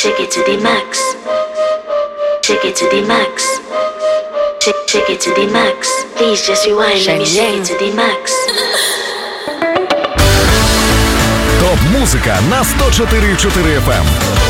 Take it to the max. Take it to the max. Take it to the max. Please just rewind. Let me shake it to the max. ТОП-музика на 104.4 FM.